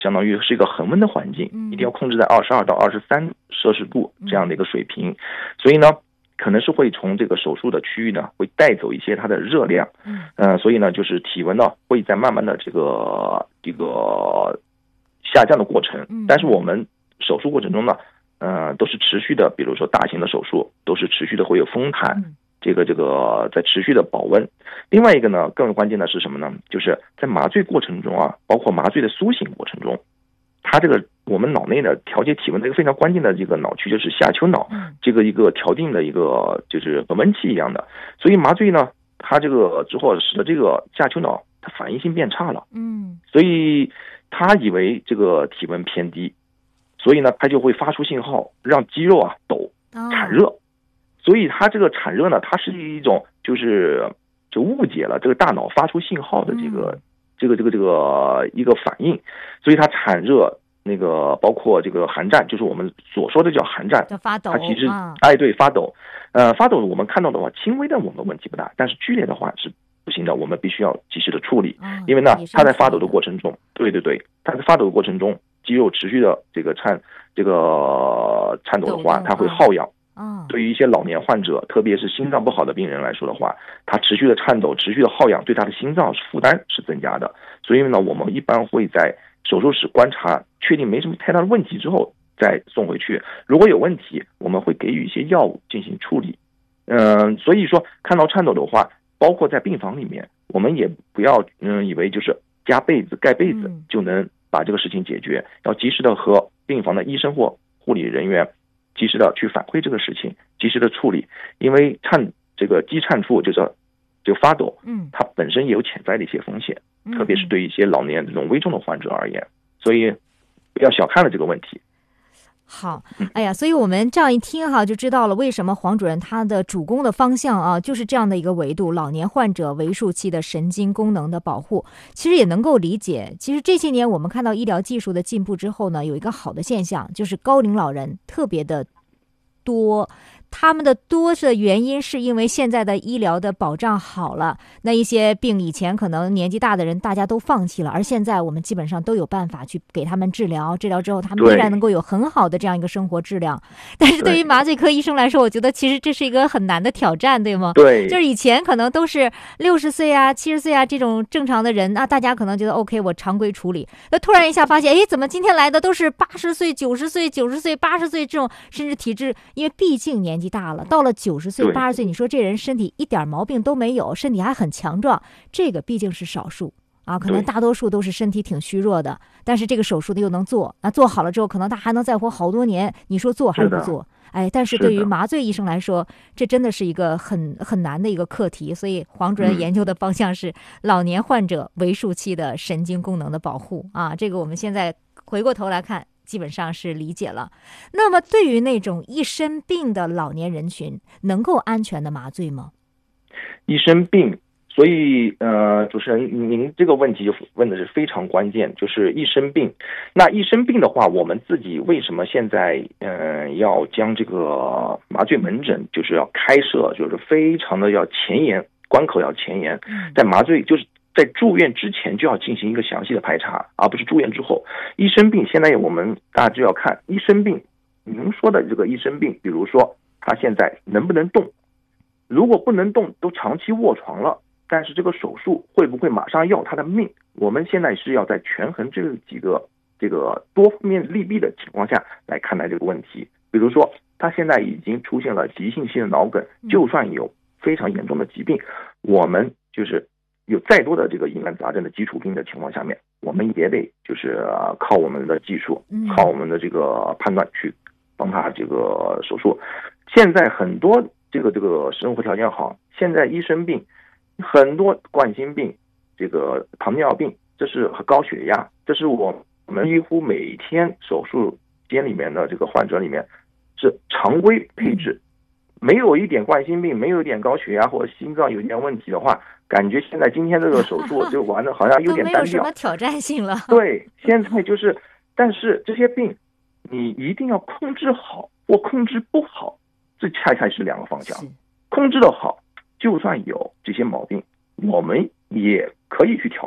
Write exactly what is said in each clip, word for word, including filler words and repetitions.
相当于是一个恒温的环境，一定要控制在二十二到二十三摄氏度这样的一个水平，所以呢可能是会从这个手术的区域呢会带走一些它的热量，嗯、呃，所以呢就是体温呢会在慢慢的这个这个下降的过程，但是我们手术过程中呢，呃，都是持续的，比如说大型的手术都是持续的会有风毯，这个这个在持续的保温。另外一个呢，更关键的是什么呢？就是在麻醉过程中啊，包括麻醉的苏醒过程中，它这个我们脑内的调节体温的一个非常关键的这个脑区就是下丘脑，这个一个调定的一个就是恒温器一样的。所以麻醉呢，它这个之后使得这个下丘脑它反应性变差了，嗯，所以他以为这个体温偏低，所以呢他就会发出信号让肌肉啊抖产热，哦、所以他这个产热呢，它是一种就是就误解了这个大脑发出信号的这个、嗯、这个这个这个一个反应，所以它产热那个包括这个寒战，就是我们所说的叫寒战， 叫发抖， 它其实、 啊、 哎对发抖，呃发抖我们看到的话轻微的我们问题不大，但是剧烈的话是不行的，我们必须要及时的处理，嗯、因为呢它在发抖的过程中，对对对，它在发抖的过程中，肌肉持续的这个颤这个颤抖的话，它会耗氧。嗯、对于一些老年患者，特别是心脏不好的病人来说的话，他持续的颤抖、持续的耗氧，对他的心脏负担是增加的。所以呢，我们一般会在手术室观察，确定没什么太大的问题之后再送回去。如果有问题，我们会给予一些药物进行处理。嗯、呃，所以说看到颤抖的话，包括在病房里面，我们也不要嗯以为就是加被子、盖被子就能把这个事情解决，要及时的和病房的医生或护理人员及时的去反馈这个事情，及时的处理，因为颤这个肌颤处就是就发抖，嗯，它本身也有潜在的一些风险，嗯、特别是对一些老年这种危重的患者而言，所以不要小看了这个问题。 好，哎呀，所以我们这样一听哈，就知道了为什么黄主任他的主攻的方向啊，就是这样的一个维度，老年患者为数期的神经功能的保护。其实也能够理解，其实这些年我们看到医疗技术的进步之后呢，有一个好的现象，就是高龄老人特别的多。他们的多的原因是因为现在的医疗的保障好了，那一些病以前可能年纪大的人大家都放弃了，而现在我们基本上都有办法去给他们治疗，治疗之后他们依然能够有很好的这样一个生活质量。但是对于麻醉科医生来说，我觉得其实这是一个很难的挑战，对吗？ 对， 就是以前可能都是六十岁啊、七十岁啊这种正常的人，那大家可能觉得 OK， 我常规处理。那突然一下发现，哎，怎么今天来的都是八十岁、九十岁、九十岁、八十岁这种，甚至体质，因为毕竟年纪大了，到了九十岁、八十岁，你说这人身体一点毛病都没有，身体还很强壮，这个毕竟是少数啊，可能大多数都是身体挺虚弱的，但是这个手术的又能做，那做好了之后，可能他还能再活好多年。你说做还是不做？哎，但是对于麻醉医生来说，这真的是一个很很难的一个课题。所以黄主任研究的方向是老年患者为数期的神经功能的保护啊，这个我们现在回过头来看，基本上是理解了。那么对于那种一身病的老年人群，能够安全的麻醉吗？ 一身病，所以呃，主持人您这个问题就问的是非常关键，就是一身病。那一身病的话，我们自己为什么现在呃要将这个麻醉门诊就是要开设，就是非常的要前沿，关口要前沿，在麻醉就是在住院之前就要进行一个详细的排查，而不是住院之后。一身病现在我们大家就要看一身病，您说的这个一身病，比如说他现在能不能动，如果不能动，都长期卧床了，但是这个手术会不会马上要他的命？我们现在是要在权衡这几个这个多方面利弊的情况下来看待这个问题。比如说他现在已经出现了急性期的脑梗，就算有非常严重的疾病，我们就是有再多的这个疑难杂症的基础病的情况下面，我们也得就是靠我们的技术，靠我们的这个判断去帮他这个手术。现在很多这个这个生活条件好，现在一身病，很多冠心病、这个糖尿病，这是和高血压，这是我们几乎每天手术间里面的这个患者里面是常规配置。没有一点冠心病，没有一点高血压或者心脏有一点问题的话，感觉现在今天这个手术就玩的好像有点单调， 都没有什么挑战性了。 对，现在就是，但是这些病你一定要控制好或控制不好，这恰恰是两个方向。控制的好，就算有这些毛病，我们也可以去挑战，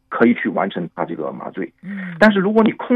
可以去完成他这个麻醉。 嗯， 但是如果你控